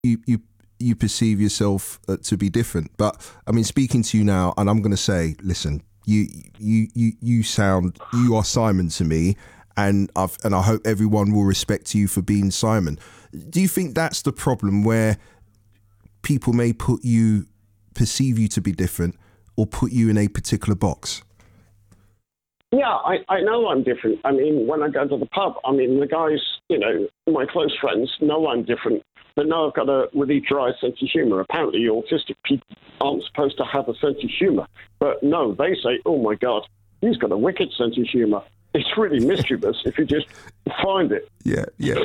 you perceive yourself to be different. But I mean, speaking to you now, and I'm going to say, listen, you are Simon to me, and I hope everyone will respect you for being Simon. Do you think that's the problem, where people may perceive you to be different or put you in a particular box? Yeah, I know I'm different. I mean, when I go to the pub, I mean, the guys, my close friends know I'm different. They know I've got a really dry sense of humour. Apparently, autistic people aren't supposed to have a sense of humour. But no, they say, oh, my God, he's got a wicked sense of humour. It's really mischievous if you just find it. Yeah.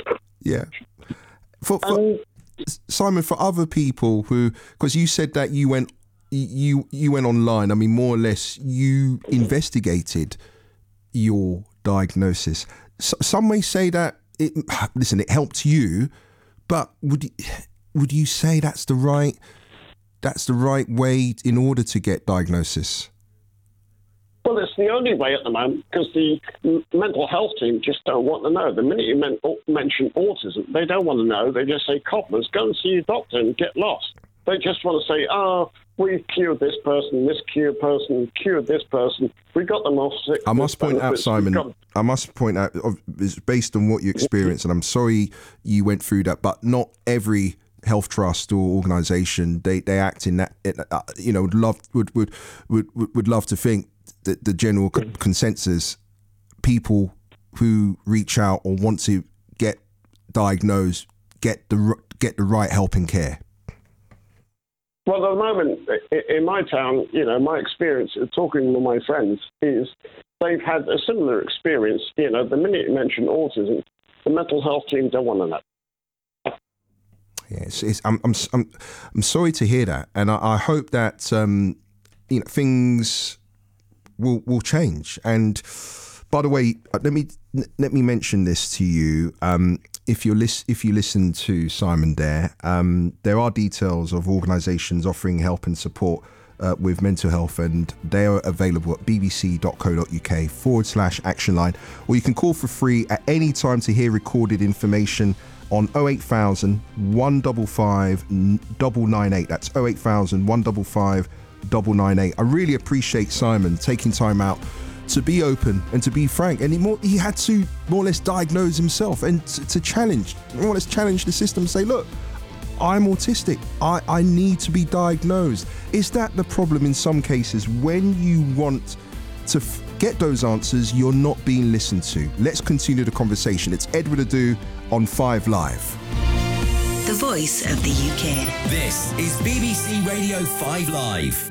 Simon, for other people because you said that you went online, I mean, more or less, you investigated your diagnosis. Some may say that it helped you, but would you say that's the right way in order to get diagnosis? Well, it's the only way at the moment, because the mental health team just don't want to know. The minute you mention autism, they don't want to know. They just say, cobblers, go and see your doctor and get lost. They just want to say, we cured this person, cured this person. We got them off sick. I must point out, Simon, it's based on what you experienced, and I'm sorry you went through that, but not every health trust or organisation, they act in that, would love to think that the general consensus, people who reach out or want to get diagnosed, get the right help and care. Well, at the moment, in my town, my experience of talking with my friends is they've had a similar experience. The minute you mention autism, the mental health team don't want to know. Yes, I'm sorry to hear that, and I hope that things will change. And by the way, let me mention this to you. If you listen to Simon there are details of organisations offering help and support with mental health, and they are available at bbc.co.uk/actionline, or you can call for free at any time to hear recorded information on 08000 155 998. That's 08000 155 998. I really appreciate Simon taking time out to be open and to be frank, and he had to more or less diagnose himself and to challenge the system and say, look, I'm autistic, I need to be diagnosed. Is that the problem in some cases? When you want to get those answers, you're not being listened to. Let's continue the conversation. It's Edward Adu on 5 Live. The voice of the UK. This is BBC Radio 5 Live.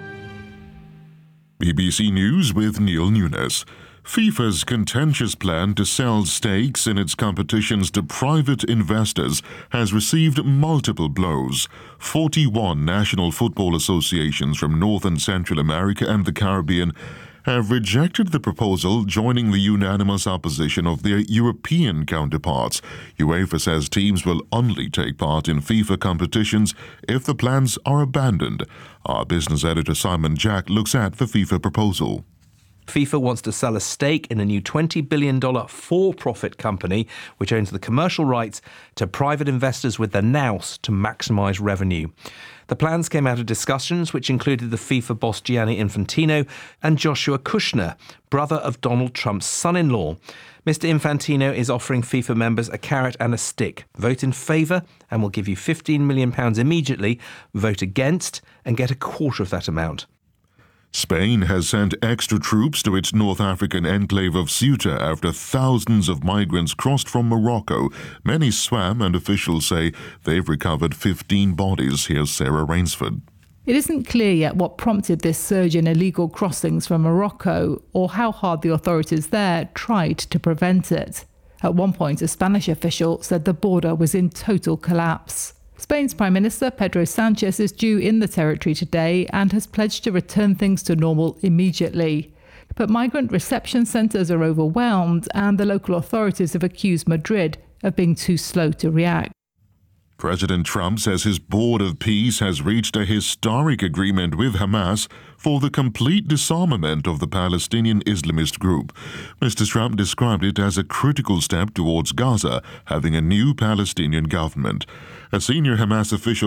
BBC News with Neil Nunes. FIFA's contentious plan to sell stakes in its competitions to private investors has received multiple blows. 41 national football associations from North and Central America and the Caribbean have rejected the proposal, joining the unanimous opposition of their European counterparts. UEFA says teams will only take part in FIFA competitions if the plans are abandoned. Our business editor Simon Jack looks at the FIFA proposal. FIFA wants to sell a stake in a new $20 billion for-profit company which owns the commercial rights to private investors with the nous to maximise revenue. The plans came out of discussions which included the FIFA boss Gianni Infantino and Joshua Kushner, brother of Donald Trump's son-in-law. Mr. Infantino is offering FIFA members a carrot and a stick. Vote in favour and we'll give you £15 million immediately. Vote against and get a quarter of that amount. Spain has sent extra troops to its North African enclave of Ceuta after thousands of migrants crossed from Morocco. Many swam, and officials say they've recovered 15 bodies. Here's Sarah Rainsford. It isn't clear yet what prompted this surge in illegal crossings from Morocco, or how hard the authorities there tried to prevent it. At one point, a Spanish official said the border was in total collapse. Spain's Prime Minister Pedro Sanchez is due in the territory today and has pledged to return things to normal immediately. But migrant reception centres are overwhelmed, and the local authorities have accused Madrid of being too slow to react. President Trump says his Board of Peace has reached a historic agreement with Hamas for the complete disarmament of the Palestinian Islamist group. Mr. Trump described it as a critical step towards Gaza having a new Palestinian government. A senior Hamas official